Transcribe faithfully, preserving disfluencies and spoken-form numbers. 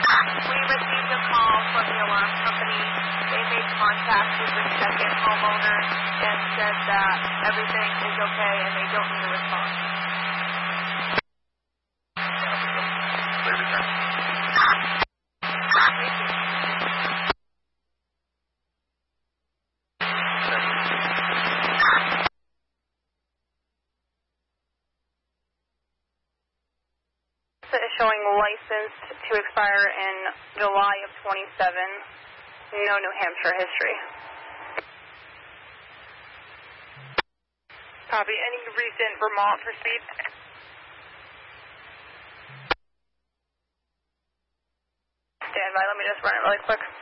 We received a call from the alarm company. They made contact with the second homeowner and said that everything is okay and they don't need a response. Is showing licensed to expire in July of twenty-seven. No New Hampshire history. Copy. Any recent Vermont for speed? Stand by. Let me just run it really quick.